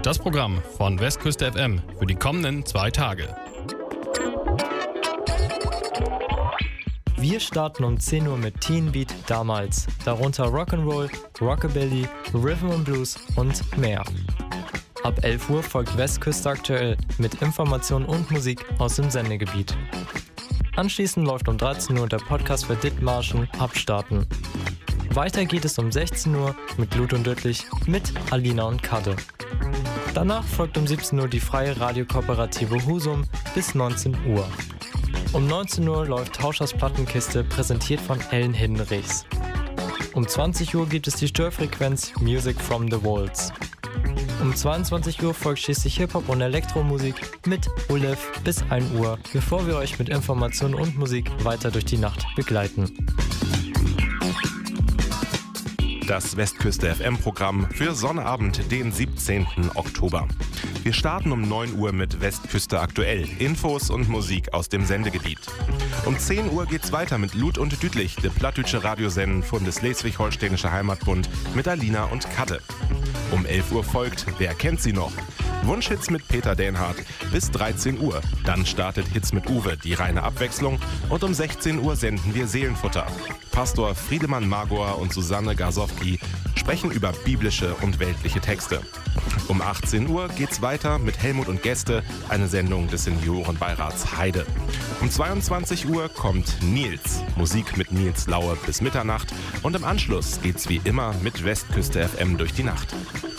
Das Programm von Westküste FM für die kommenden 2 Tage. Wir starten um 10 Uhr mit Teen Beat damals, darunter Rock'n'Roll, Rockabilly, Rhythm and Blues und mehr. Ab 11 Uhr folgt Westküste aktuell mit Informationen und Musik aus dem Sendegebiet. Anschließend läuft um 13 Uhr der Podcast für Dithmarschen Abstarten. Weiter geht es um 16 Uhr mit Lut und Döttlich mit Alina und Kadde. Danach folgt um 17 Uhr die freie Radiokooperative Husum bis 19 Uhr. Um 19 Uhr läuft Tauschers Plattenkiste, präsentiert von Ellen Hinrichs. Um 20 Uhr gibt es die Störfrequenz Music from the Walls. Um 22 Uhr folgt schließlich Hip-Hop und Elektromusik mit Ulef bis 1 Uhr, bevor wir euch mit Informationen und Musik weiter durch die Nacht begleiten. Das Westküste FM-Programm für Sonnabend, den 17. Oktober. Wir starten um 9 Uhr mit Westküste aktuell, Infos und Musik aus dem Sendegebiet. Um 10 Uhr geht's weiter mit Lut und Dütlich, der plattdütsche Radiosenden von des Schleswig-Holsteinische Heimatbund mit Alina und Kadde. Um 11 Uhr folgt Wer kennt sie noch? Wunschhits mit Peter Dänhardt bis 13 Uhr. Dann startet Hits mit Uwe, die reine Abwechslung. Und um 16 Uhr senden wir Seelenfutter. Pastor Friedemann Magor und Susanne Garsowski sprechen über biblische und weltliche Texte. Um 18 Uhr geht's weiter mit Helmut und Gäste, eine Sendung des Seniorenbeirats Heide. Um 22 Uhr kommt Nils, Musik mit Nils Laue bis Mitternacht. Und im Anschluss geht's wie immer mit Westküste FM durch die Nacht.